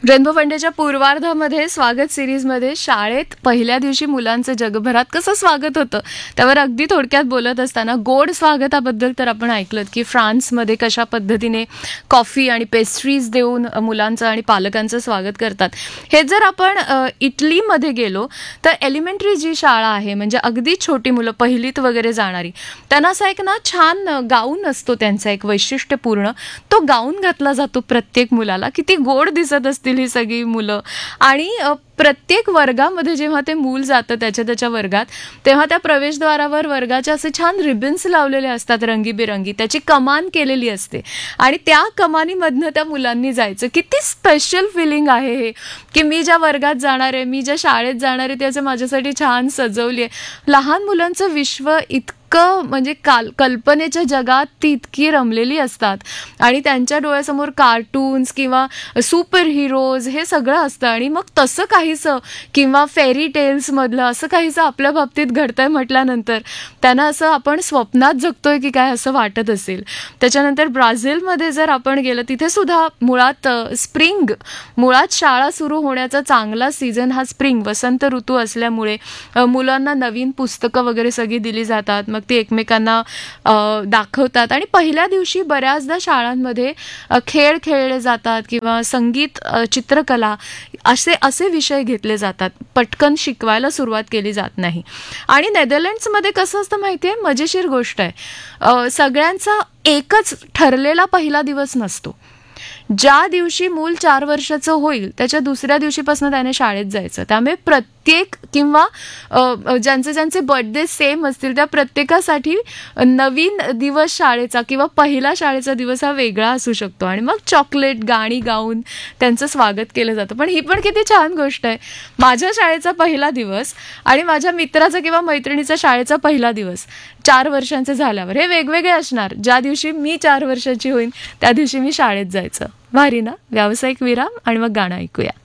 Rainbow फंडेच्या पूर्वार्धामध्ये स्वागत सिरीजमध्ये शाळेत पहिल्या दिवशी मुलांचं जगभरात कसं स्वागत होतं त्यावर अगदी थोडक्यात बोलत असताना गोड स्वागताबद्दल तर आपण ऐकलं की फ्रान्समध्ये कशा पद्धतीने कॉफी आणि पेस्ट्रीज देऊन मुलांचं आणि पालकांचं स्वागत करतात. हे जर आपण इटलीमध्ये गेलो तर एलिमेंटरी जी शाळा आहे म्हणजे अगदी छोटी मुलं पहिलीत वगैरे जाणारी त्यांना असा एक ना छान गाऊन असतो त्यांचा एक वैशिष्ट्यपूर्ण तो गाऊन घातला जातो प्रत्येक मुलाला. किती गोड दिसत असतील ही सगळी मुलं. आणि प्रत्येक वर्गामध्ये जेव्हा ते मूल जातं त्याच्या वर्गात तेव्हा त्या प्रवेशद्वारावर वर्गाचे असे छान रिबन्स लावलेले असतात रंगीबेरंगी. त्याची कमान केलेली असते आणि त्या कमानीमधनं त्या मुलांनी जायचं. किती स्पेशल फिलिंग आहे हे की मी ज्या वर्गात जाणार आहे मी ज्या शाळेत जाणार आहे त्याचं माझ्यासाठी छान सजवली आहे. लहान मुलांचं विश्व इतकं म्हणजे कल्पनेच्या जगात ती इतकी रमलेली असतात आणि त्यांच्या डोळ्यासमोर कार्टून्स किंवा सुपर हिरोज हे सगळं असतं. आणि मग तसं काहीसं किंवा फेरी टेल्समधलं असं काहीसं आपल्या बाबतीत घडतंय म्हटल्यानंतर त्यांना असं आपण स्वप्नात जगतोय की काय असं वाटत असेल. त्याच्यानंतर ब्राझीलमध्ये जर आपण गेलं तिथे सुद्धा मुळात मुळात शाळा सुरू होण्याचा चांगला सीझन हा स्प्रिंग वसंत ऋतू असल्यामुळे मुलांना नवीन पुस्तकं वगैरे सगळी दिली जातात. मग ते एकमेकांना दाखवतात आणि पहिल्या दिवशी बऱ्याचदा शाळांमध्ये खेळ खेळले जातात किंवा संगीत चित्रकला असे विषय घेतले जातात. पटकन शिकवायला सुरुवात केली जात नाही. आणि नेदरलँड्समध्ये कसं असतं माहिती आहे मजेशीर गोष्ट आहे सगळ्यांचा एकच ठरलेला पहिला दिवस नसतो. ज्या दिवशी मूल 4 वर्षाचं होईल त्याच्या दुसऱ्या दिवशीपासून त्याने शाळेत जायचं. त्यामुळे प्रत्येक किंवा ज्यांचे बर्थडे सेम असतील त्या प्रत्येकासाठी नवीन दिवस शाळेचा किंवा पहिला शाळेचा दिवस हा वेगळा असू शकतो. आणि मग चॉकलेट गाणी गाऊन त्यांचं स्वागत केलं जातं. पण ही पण किती छान गोष्ट आहे. माझ्या शाळेचा पहिला दिवस आणि माझ्या मित्राचा किंवा मैत्रिणीचा शाळेचा पहिला दिवस 4 वर्षांचे झाल्यावर हे वेगवेगळे असणार. ज्या दिवशी मी 4 वर्षाची होईन त्या दिवशी मी शाळेत जायचं. भारी ना. व्यावसायिक विराम आणि मग गाणं ऐकूया.